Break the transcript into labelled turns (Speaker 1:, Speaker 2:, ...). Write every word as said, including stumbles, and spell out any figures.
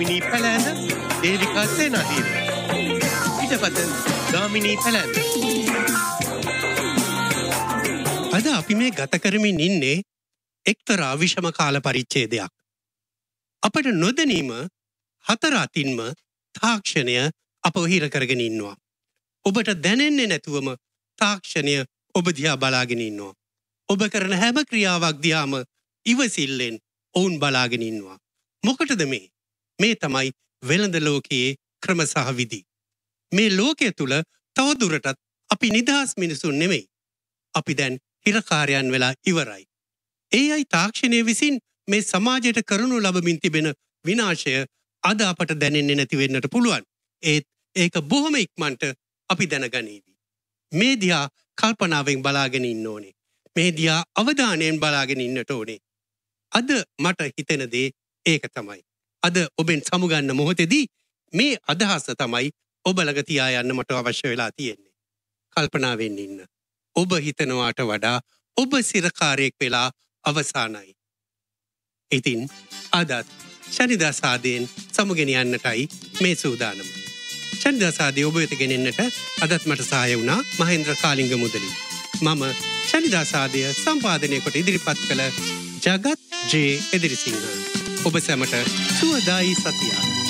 Speaker 1: මිනී පැලෑඳ දේවිකා සේනාධීර. පිටපත ගාමිණී පැලෑඳ. අද අපි මේ ගත කරමින් ඉන්නේ එක්තරා විෂම කාල පරිච්ඡේදයක්. අපට නොදැනීම හතර අතින්ම තාක්ෂණය අපව හිර කරගෙන ඉන්නවා. ඔබට දැනෙන්නේ නැතුවම තාක්ෂණය ඔබ දිහා බලාගෙන ඉන්නවා. ඔබ කරන හැම ක්‍රියාවක් දිහාම ඉවසිල්ලෙන් ඔවුන් බලාගෙන ඉන්නවා. මොකටද මේ? මේ තමයි වෙළඳ ලෝකයේ ක්‍රම සහ විධි. මේ ලෝකයේ තුල තවදුරටත් අපි නිදහස් මිනිසුන් නෙමෙයි. අපි දැන් හිරකාරයන් වෙලා ඉවරයි. ඒ අයි තාක්ෂණය විසින් මේ සමාජයට කරනු ලබමින් තිබෙන විනාශය අද අපට දැනෙන්නේ නැති වෙන්නට පුළුවන්. ඒත් ඒක බොහොම ඉක්මනට අපි දැනගනීවි. මේ දිහා කල්පනාවෙන් බලාගෙන ඉන්න ඕනේ. මේ දිහා අවධානයෙන් බලාගෙන ඉන්නට ඕනේ. අද මට හිතෙන දේ ඒක තමයි. අද ඔබෙන් සමුගන්න මොහොතේදී මේ අදහස තමයි ඔබ ළඟ තියා යන්න මට අවශ්‍ය වෙලා තියෙන්නේ. කල්පනාවෙන් ඉන්න. ඔබ හිතනවාට වඩා ඔබ සිරකාරයෙක් වෙලා අවසానයි. ඉතින් අදත් ශනිදා සාදයෙන් සමුගෙන යන්නටයි මේ සූදානම. ශනිදා සාදය ඔබ වෙත ගෙනෙන්නට අදත් මට සහාය වුණා මහේන්ද්‍ර කාලිංග මුදලි. මම ශනිදා සාදය සම්පාදනය කොට ඉදිරිපත් කළ ජගත් ජේ එදිරිසිංහ. ඔබ සැමට සුවදායි සතියක්.